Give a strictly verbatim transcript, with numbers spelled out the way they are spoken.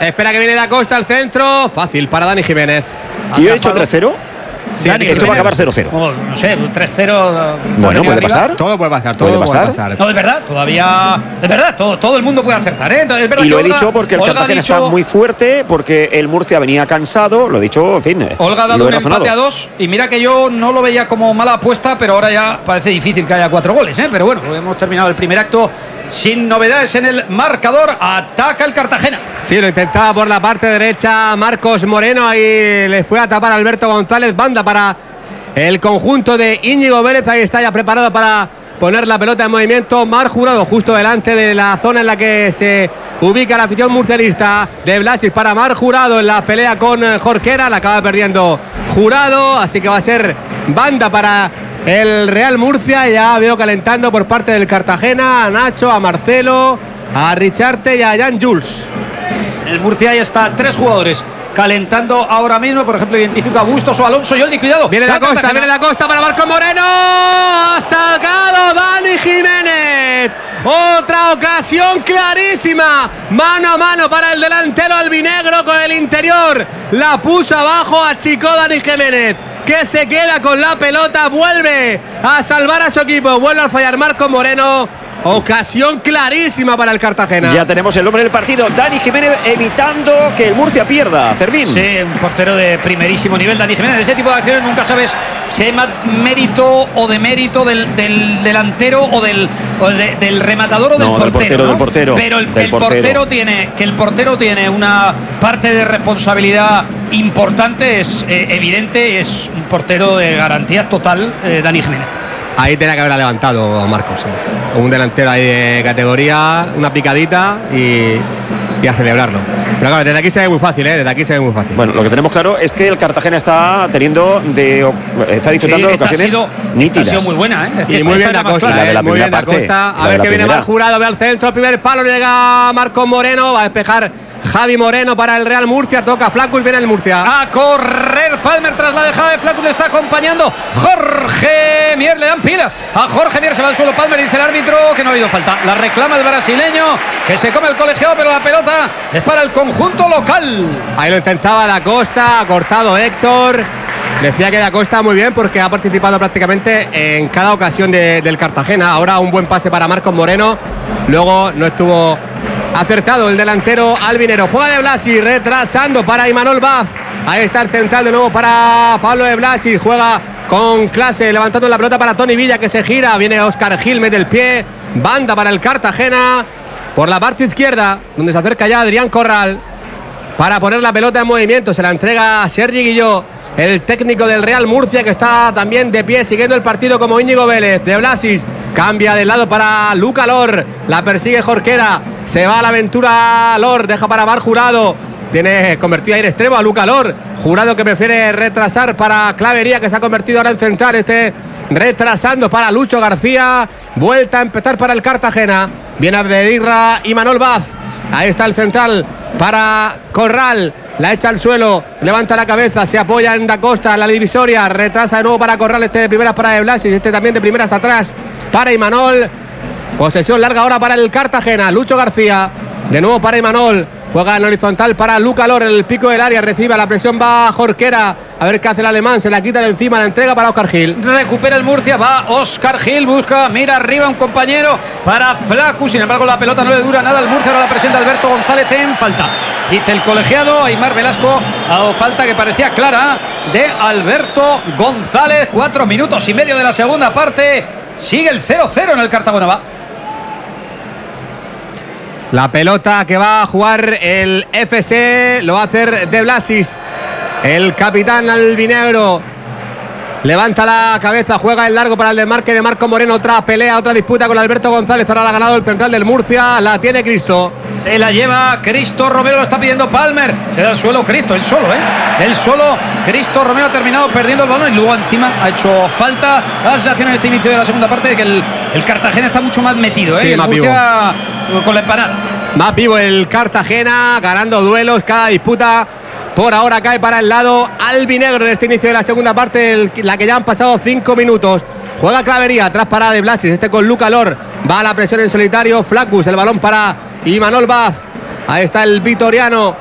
Espera que viene Da Costa al centro. Fácil para Dani Jiménez. ¿Sí he dicho tres cero? Sí, Dani, esto va a acabar cero cero. Oh, no sé, un tres cero. Bueno, puede pasar. Todo puede pasar, todo ¿Puede puede pasar? pasar. No, es verdad, todavía. Es verdad, todo, todo el mundo puede acertar, ¿eh? Entonces, es verdad Y lo que he Olga, dicho porque el Olga Cartagena dicho, está muy fuerte, porque el Murcia venía cansado. Lo he dicho, en fin. Olga ha dado lo he un razonado. empate a dos. Y mira que yo no lo veía como mala apuesta, pero ahora ya parece difícil que haya cuatro goles, ¿eh? Pero bueno, hemos terminado el primer acto sin novedades en el marcador. Ataca el Cartagena. Sí, lo intentaba por la parte derecha Marcos Moreno. Ahí le fue a tapar Alberto González. Banda para el conjunto de Íñigo Vélez. Ahí está ya preparado para poner la pelota en movimiento. Mar Jurado justo delante de la zona en la que se ubica la afición murcianista. De Blasis para Mar Jurado en la pelea con Jorquera. La acaba perdiendo Jurado. Así que va a ser banda para el Real Murcia. Ya veo calentando por parte del Cartagena a Nacho, a Marcelo, a Richarte y a Jan Jules. El Murcia ya está tres jugadores calentando ahora mismo. Por ejemplo, identifica a Bustos o Alonso. Yoldi, cuidado. Viene Da Costa, viene Da Costa para Marcos Moreno. Ha sacado Dani Jiménez. Otra ocasión clarísima. Mano a mano para el delantero albinegro con el interior. La puso abajo, achicó Dani Jiménez, que se queda con la pelota. Vuelve a salvar a su equipo. Vuelve a fallar Marcos Moreno. Ocasión clarísima para el Cartagena. Ya tenemos el nombre del partido. Dani Jiménez evitando que el Murcia pierda. Fermín. Sí, un portero de primerísimo nivel, Dani Jiménez. De ese tipo de acciones nunca sabes si hay más mérito o demérito del, del delantero o del, o de, del rematador o del No, del portero. portero, ¿no? del portero, Pero el, del el portero. portero tiene que el portero tiene una parte de responsabilidad importante, es eh, evidente, es un portero de garantía total, eh, Dani Jiménez. Ahí tenía que haberla levantado Marcos. Un delantero ahí de categoría, una picadita y, y a celebrarlo. Pero claro, desde aquí se ve muy fácil, ¿eh? Desde aquí se ve muy fácil. Bueno, lo que tenemos claro es que el Cartagena está teniendo de está disfrutando Sí, de esta ha ocasiones sido- nítidas. Esta ha sido muy buena, ¿eh? Es que Y esta- muy esta bien era Da más Costa, clara. La de la eh, muy primera bien Da parte, Costa. la A de ver la que viene primera. Mar Jurado, ve al centro, primer palo, llega Marcos Moreno, va a despejar Javi Moreno para el Real Murcia, toca Flacus, viene el Murcia. A correr Palmer tras la dejada de Flacus, le está acompañando Jorge Mier, le dan pilas a Jorge Mier, se va al suelo Palmer, dice el árbitro que no ha habido falta, la reclama el brasileño, que se come el colegiado, pero la pelota es para el conjunto local. Ahí lo intentaba Da Costa, ha cortado Héctor. Decía que Da Costa muy bien porque ha participado prácticamente en cada ocasión de, del Cartagena. Ahora un buen pase para Marcos Moreno, luego no estuvo acertado el delantero albinero. Juega de Blasi, retrasando para Imanol Vaz. Ahí está el central de nuevo para Pablo de Blasi. Juega con clase, levantando la pelota para Tony Villa, que se gira. Viene Óscar Gil, mete el pie. Banda para el Cartagena. Por la parte izquierda, donde se acerca ya Adrián Corral, para poner la pelota en movimiento. Se la entrega a Sergi Guilló, el técnico del Real Murcia, que está también de pie siguiendo el partido como Íñigo Vélez. De Blasis cambia de lado para Luca Lor, la persigue Jorquera, se va a la aventura Lor, deja para Mar Jurado, tiene convertido ahí en extremo a Luca Lor. Jurado que prefiere retrasar para Clavería, que se ha convertido ahora en central, este retrasando para Lucho García. Vuelta a empezar para el Cartagena, viene a pedirla Imanol Vaz. Ahí está el central para Corral, la echa al suelo, levanta la cabeza, se apoya en Da Costa, la divisoria, retrasa de nuevo para Corral, este de primeras para De Blasis, este también de primeras atrás para Imanol. Posesión larga ahora para el Cartagena, Lucho García, de nuevo para Imanol, juega en horizontal para Luca Lor, en el pico del área, recibe, la presión va a Jorquera, a ver qué hace el alemán, se la quita de encima, la entrega para Óscar Gil. Recupera el Murcia, va Óscar Gil, busca, mira arriba un compañero para Flacus, sin embargo la pelota no le dura nada al Murcia, ahora la presenta Alberto González en falta. Dice el colegiado, Aimar Velasco, ha dado falta que parecía clara de Alberto González. Cuatro minutos y medio de la segunda parte, sigue el cero cero en el Cartagena. Va. La pelota que va a jugar el F C lo va a hacer De Blasis, el capitán albinegro. Levanta la cabeza, juega el largo para el desmarque de Marco Moreno. Otra pelea, otra disputa con Alberto González. Ahora la ha ganado el central del Murcia. La tiene Cristo. Se la lleva Cristo Romero, lo está pidiendo Palmer. Se da al suelo Cristo, él solo, ¿eh? Él solo. Cristo Romero ha terminado perdiendo el balón y luego encima ha hecho falta. La sensación en este inicio de la segunda parte de que el, el Cartagena está mucho más metido, ¿eh? Sí, y el más Murcia vivo. Con la empanada. Más vivo el Cartagena, ganando duelos, cada disputa. Por ahora cae para el lado albinegro en este inicio de la segunda parte, el, la que ya han pasado cinco minutos. Juega Clavería, atrás para De Blasis, este con Luca Lor. Va a la presión en solitario, Flacus, el balón para Imanol Vaz. Ahí está el vitoriano.